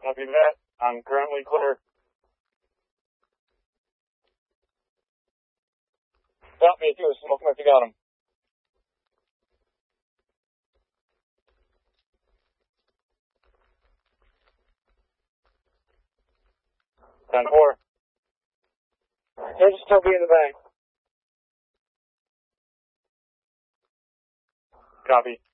Copy that. I'm currently clear. Stop me too. Smoke him if you got him. Ten four. There's a Toby in the bank. Copy.